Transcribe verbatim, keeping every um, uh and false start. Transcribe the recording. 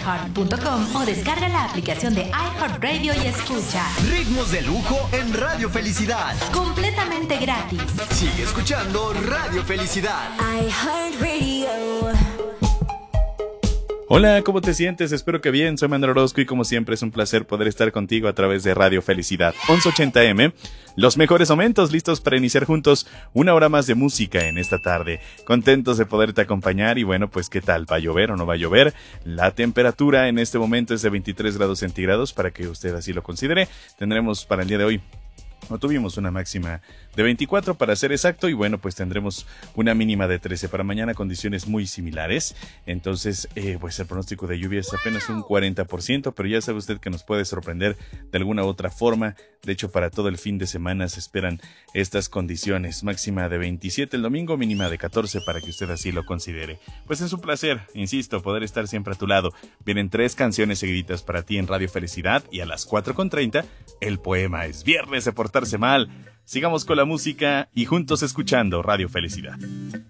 iheart punto com o descarga la aplicación de iHeartRadio y escucha Ritmos de lujo en Radio Felicidad. completamente gratis. Sigue escuchando Radio Felicidad. iHeartRadio. Hola, ¿cómo te sientes? Espero que bien. Soy Manuel Orozco y como siempre es un placer poder estar contigo a través de Radio Felicidad once ochenta eme. Los mejores momentos listos para iniciar juntos una hora más de música en esta tarde. Contentos de poderte acompañar y bueno, pues ¿qué tal? ¿Va a llover o no va a llover? La temperatura en este momento es de veintitrés grados centígrados para que usted así lo considere. Tendremos para el día de hoy, no tuvimos una máxima de veinticuatro para ser exacto y bueno, pues tendremos una mínima de trece. Para mañana condiciones muy similares, entonces eh, pues el pronóstico de lluvia es apenas un cuarenta por ciento, pero ya sabe usted que nos puede sorprender de alguna u otra forma. De hecho, para todo el fin de semana se esperan estas condiciones, máxima de veintisiete el domingo, mínima de catorce para que usted así lo considere. Pues es un placer, insisto, poder estar siempre a tu lado. Vienen tres canciones seguiditas para ti en Radio Felicidad y a las cuatro con treinta el poema Es Viernes de Portarse Mal. Sigamos con la música y juntos escuchando Radio Felicidad.